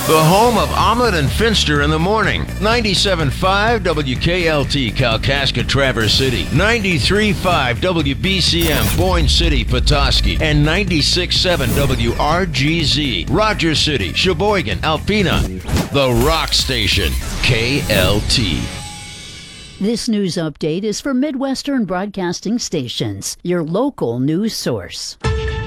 The home of Omelet and Finster in the morning. 97.5 WKLT Kalkaska Traverse City. 93.5 WBCM Boyne City Petoskey. And 96.7 WRGZ Rogers City, Sheboygan, Alpena. The Rock Station. KLT. This news update is for Midwestern Broadcasting Stations, your local news source.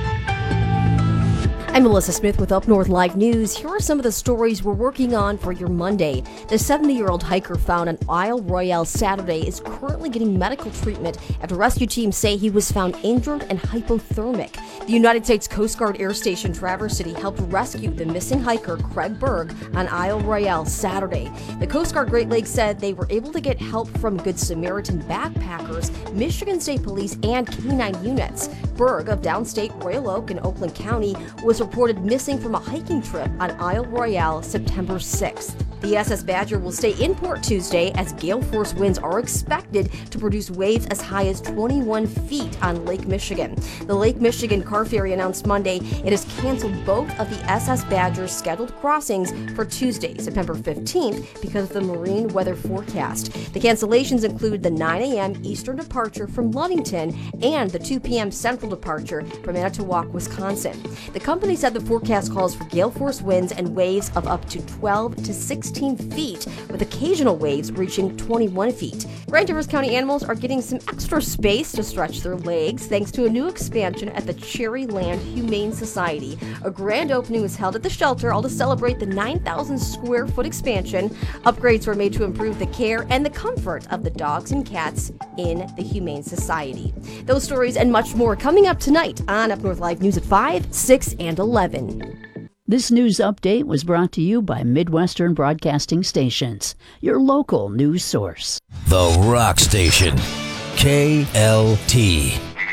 I'm Melissa Smith with Up North Live News. Here are some of the stories we're working on for your Monday. The 70-year-old hiker found on Isle Royale Saturday is currently getting medical treatment after rescue teams say he was found injured and hypothermic. The United States Coast Guard Air Station Traverse City helped rescue the missing hiker Craig Berg on Isle Royale Saturday. The Coast Guard Great Lakes said they were able to get help from Good Samaritan backpackers, Michigan State Police, and K-9 units. Berg of downstate Royal Oak in Oakland County was reported missing from a hiking trip on Isle Royale September 6th. The SS Badger will stay in port Tuesday as gale force winds are expected to produce waves as high as 21 feet on Lake Michigan. The Lake Michigan car ferry announced Monday it has canceled both of the SS Badger's scheduled crossings for Tuesday, September 15th, because of the marine weather forecast. The cancellations include the 9 a.m. Eastern departure from Ludington and the 2 p.m. Central departure from Manitowoc, Wisconsin. The company said the forecast calls for gale force winds and waves of up to 12 to 16 feet, with occasional waves reaching 21 feet. Grand Traverse County animals are getting some extra space to stretch their legs thanks to a new expansion at the Cherryland Humane Society. A grand opening was held at the shelter, all to celebrate the 9,000 square foot expansion. Upgrades were made to improve the care and the comfort of the dogs and cats in the Humane Society. Those stories and much more coming up tonight on Up North Live News at 5, 6, and 11. This news update was brought to you by Midwestern Broadcasting Stations, your local news source. The Rock Station. KLT.